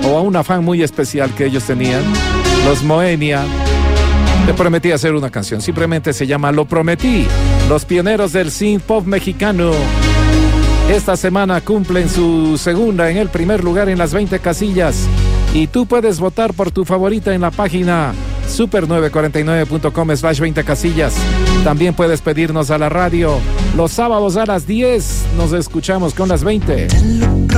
o a una fan muy especial que ellos tenían, los Moenia. Te prometí hacer una canción, simplemente se llama Lo Prometí. Los pioneros del synth pop mexicano. Esta semana cumplen su segunda en el primer lugar en las 20 casillas. Y tú puedes votar por tu favorita en la página super949.com/20 casillas. También puedes pedirnos a la radio los sábados a las 10. Nos escuchamos con las 20.